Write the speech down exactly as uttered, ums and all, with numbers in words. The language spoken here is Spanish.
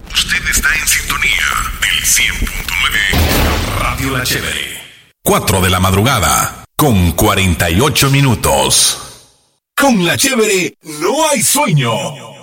Usted está en sintonía del cien punto nueve Radio La Chévere. cuatro de la madrugada con cuarenta y ocho minutos. Con La Chévere no hay sueño.